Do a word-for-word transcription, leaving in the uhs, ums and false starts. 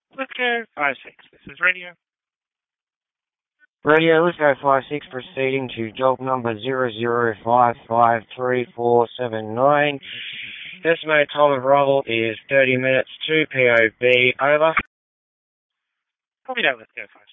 Let's go five six. This is radio. Radio, let's go five six, proceeding to job number zero zero five five three four seven nine. Estimated time of arrival is thirty minutes to P O B. Over. Copy that. Let's go five.